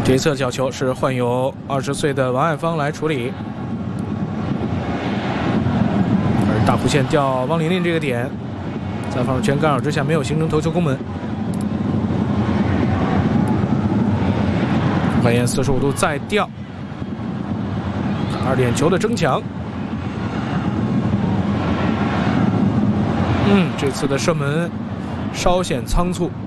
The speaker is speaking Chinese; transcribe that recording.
这一侧角球是换有20岁的王爱芳来处理，而大弧线吊汪琳琳这个点，在防守圈干扰之下没有形成头球攻门。换燕45度再吊，2点球的争抢。这次的射门稍显仓促。